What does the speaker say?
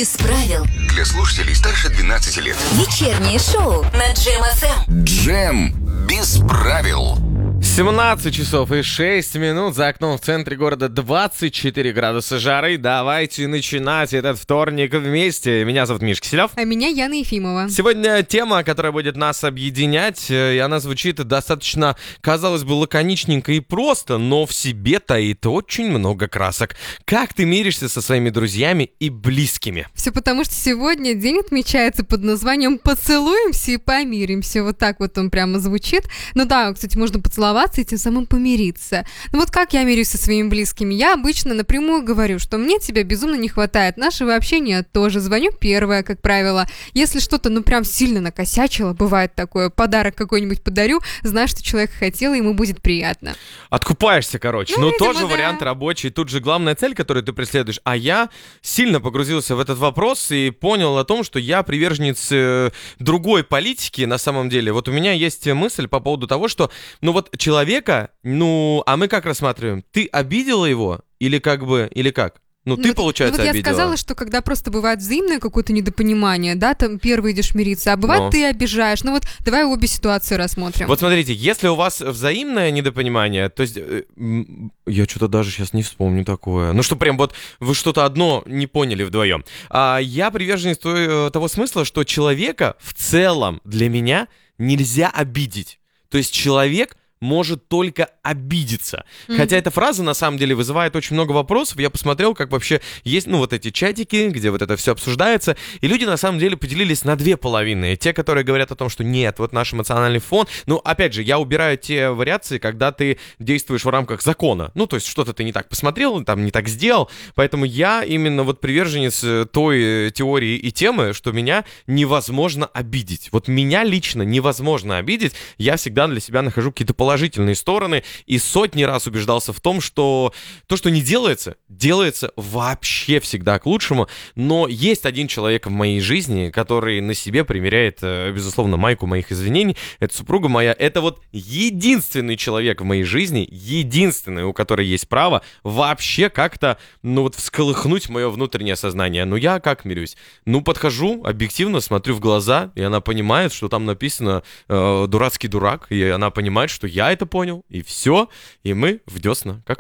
без правил. Для слушателей старше 12 лет. Вечернее шоу на Джем ФМ. Джем без правил. 17 часов и 6 минут. За окном в центре города 24 градуса жары. Давайте начинать этот вторник вместе. Меня зовут Миш Киселев. А меня Яна Ефимова. Сегодня тема, которая будет нас объединять, и она звучит достаточно, казалось бы, лаконичненько и просто, но в себе таит очень много красок. Как ты миришься со своими друзьями и близкими? Все потому, что сегодня день отмечается под названием «Поцелуемся и помиримся». Вот так вот он прямо звучит. Ну да, кстати, можно поцеловаться и тем самым помириться. Ну вот как я мирюсь со своими близкими? Я обычно напрямую говорю, что мне тебя безумно не хватает. Нашего общения тоже. Звоню первая, как правило. Если что-то, прям сильно накосячило, бывает такое, подарок какой-нибудь подарю, знаешь, что человек хотел, и ему будет приятно. Откупаешься, короче. Видимо, тоже да. вариант рабочий. Тут же главная цель, которую ты преследуешь. А я сильно погрузился в этот вопрос и понял о том, что я приверженец другой политики на самом деле. Вот у меня есть мысль по поводу того, что, человека, а мы как рассматриваем? Ты обидела его или как? Ты, получается, я обидела. сказала, что когда просто бывает взаимное какое-то недопонимание, да, там первый идешь мириться, а бывает ты обижаешь. Давай обе ситуации рассмотрим. Вот смотрите, если у вас взаимное недопонимание, то есть я что-то даже сейчас не вспомню такое. Что прям вот вы что-то одно не поняли вдвоем. Я приверженец того смысла, что человека в целом для меня нельзя обидеть. То есть человек может только обидеться. Хотя эта фраза, на самом деле, вызывает очень много вопросов. Я посмотрел, как вообще есть, эти чатики, где вот это все обсуждается. И люди, на самом деле, поделились на две половины. Те, которые говорят о том, что нет, вот наш эмоциональный фон. Опять же, я убираю те вариации, когда ты действуешь в рамках закона. То есть что-то ты не так посмотрел, там не так сделал. Поэтому я именно приверженец той теории и темы, что меня невозможно обидеть. Вот меня лично невозможно обидеть. Я всегда для себя нахожу какие-то положительные стороны и сотни раз убеждался в том, что то, что не делается, делается вообще всегда к лучшему. Но есть один человек в моей жизни, который на себе примеряет, безусловно, майку моих извинений. Это супруга моя. Это единственный человек в моей жизни, единственный, у которой есть право вообще как-то, всколыхнуть мое внутреннее сознание. Я как мирюсь? Подхожу, объективно смотрю в глаза, и она понимает, что там написано «дурацкий дурак», и она понимает, что я это понял, и все, и мы в десна, как